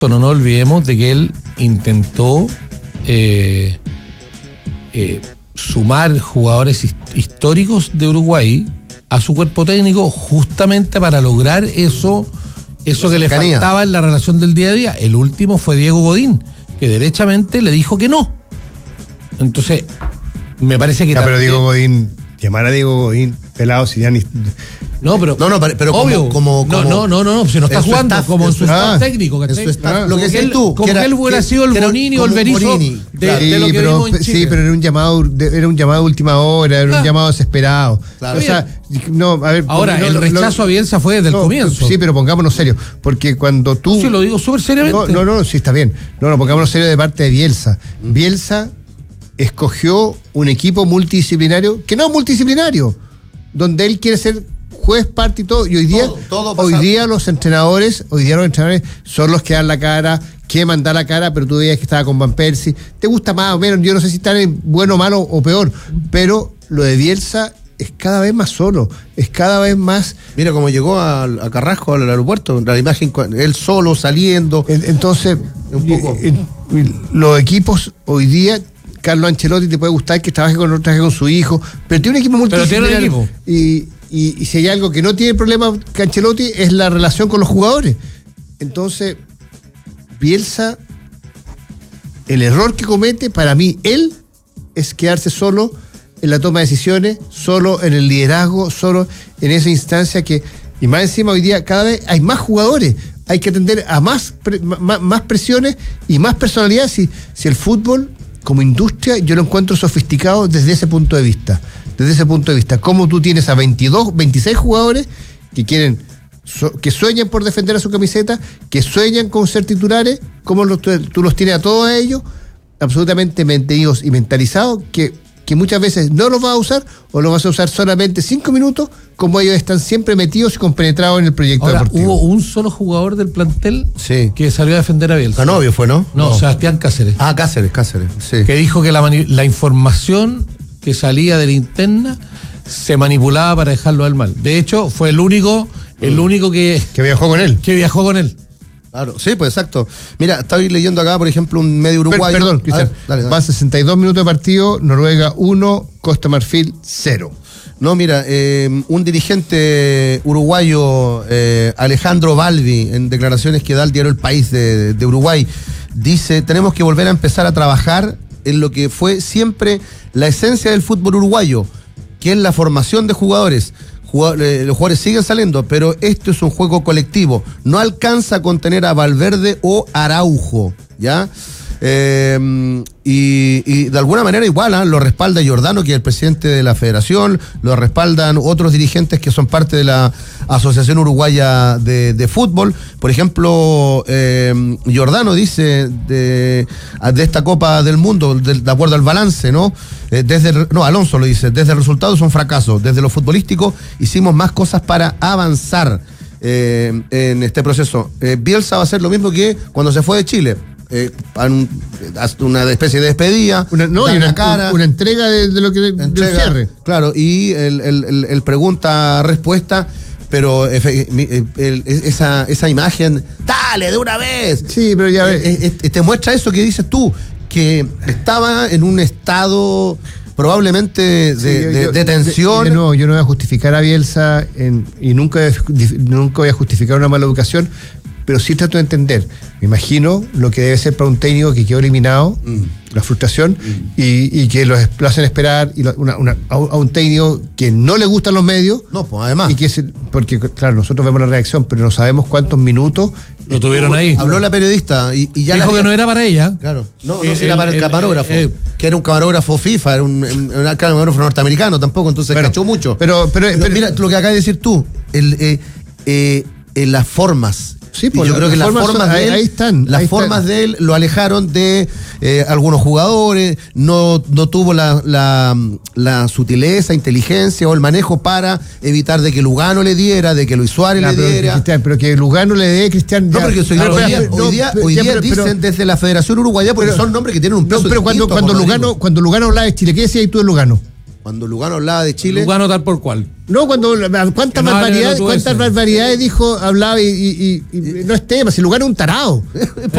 no olvidemos de que él intentó sumar jugadores históricos de Uruguay a su cuerpo técnico justamente para lograr eso que le faltaba en la relación del día a día. El último fue Diego Godín, que derechamente le dijo que no. Entonces, me parece que... pero Diego Godín, llamar a Diego Godín, pelado, si ya ni... No, pero obvio, como si no está jugando staff, como en su staff técnico, ¿cachai? Lo que decís tú, como que él hubiera sido el Bonini o el Berizzo de lo que vimos en Chile. Sí, pero era un llamado de última hora, era un llamado desesperado. Claro. O sea, ahora, el rechazo a Bielsa fue desde el comienzo. Sí, pero pongámonos serios, porque cuando tú... Sí, lo digo súper seriamente. Sí, está bien. Pongámonos serios de parte de Bielsa. Bielsa escogió un equipo multidisciplinario, que no es multidisciplinario, donde él quiere ser juez, parte y todo, y hoy día los entrenadores son los que dan la cara, que mandan la cara, pero tú veías que estaba con Van Persie, te gusta más o menos, yo no sé si están en bueno, malo o peor, pero lo de Bielsa es cada vez más solo, es cada vez más... Mira cómo llegó a Carrasco al aeropuerto, la imagen, él solo saliendo. Entonces, un poco. Los equipos hoy día, Carlo Ancelotti te puede gustar que trabaje con su hijo, pero tiene un equipo multidisciplinario. Y si hay algo que no tiene problema Ancelotti es la relación con los jugadores. Entonces, Bielsa, el error que comete, para mí, él, es quedarse solo en la toma de decisiones, solo en el liderazgo, solo en esa instancia que, y más encima hoy día cada vez hay más jugadores, hay que atender a más presiones y más personalidad. Si el fútbol como industria yo lo encuentro sofisticado desde ese punto de vista. Cómo tú tienes a 26 jugadores que que sueñan por defender a su camiseta, que sueñan con ser titulares, cómo tú los tienes a todos ellos absolutamente metidos y mentalizados, que muchas veces no los vas a usar o los vas a usar solamente 5 minutos, como ellos están siempre metidos y compenetrados en el proyecto deportivo. Hubo un solo jugador del plantel que salió a defender a Bielsa. Canovio fue, ¿no? No, Sebastián Cáceres. Cáceres, sí. Que dijo que la información que salía de la interna se manipulaba para dejarlo al mal. De hecho, fue el único que viajó con él. Claro, sí, pues exacto. Mira, estoy leyendo acá, por ejemplo, un medio uruguayo. Perdón, Cristian. Dale. Van 62 minutos de partido, Noruega 1, Costa Marfil 0. No, mira, un dirigente uruguayo, Alejandro Balbi, en declaraciones que da el diario El País de Uruguay, dice: tenemos que volver a empezar a trabajar en lo que fue siempre la esencia del fútbol uruguayo, que es la formación de jugadores. Los jugadores siguen saliendo, pero esto es un juego colectivo. No alcanza a contener a Valverde o Araujo, ¿ya? Y de alguna manera igual, lo respalda Giordano, que es el presidente de la federación, lo respaldan otros dirigentes que son parte de la Asociación Uruguaya de Fútbol. Por ejemplo, Giordano dice de esta Copa del Mundo, de acuerdo al balance, ¿no? Alonso lo dice: desde el resultado es un fracaso, desde lo futbolístico hicimos más cosas para avanzar en este proceso. Bielsa va a hacer lo mismo que cuando se fue de Chile. Una especie de despedida, una entrega de lo que del cierre. Claro, y el pregunta-respuesta, pero esa imagen, dale, de una vez. Sí, pero ya ves. Te muestra eso que dices tú, que estaba en un estado probablemente de tensión. Yo no voy a justificar a Bielsa y nunca voy a justificar una mala educación, pero sí trato de entender. Me imagino lo que debe ser para un técnico que quedó eliminado, la frustración, y que lo hacen esperar, y a un técnico que no le gustan los medios. No, pues además. Porque, claro, nosotros vemos la reacción, pero no sabemos cuántos minutos lo tuvieron ahí. Habló la periodista y ya dijo que no era para ella. Claro. No era para el camarógrafo. Que era un camarógrafo FIFA, era un camarógrafo norteamericano tampoco, entonces cachó mucho. Pero mira, lo que acabas de decir tú, las formas. Sí, pues yo creo que las formas de él lo alejaron de algunos jugadores, no tuvo la sutileza, inteligencia o el manejo para evitar de que Lugano le diera, de que Luis Suárez le diera. Cristian, pero que Lugano le dé, Cristian. No, porque hoy día dicen desde la Federación Uruguaya, porque son nombres que tienen un peso. Pero cuando Lugano hablaba de Chile, ¿qué decías tú de Lugano? Cuando Lugano hablaba de Chile. Lugano tal por cual. No, cuántas barbaridades dijo, hablaba y no es tema, si Lugano es un tarado.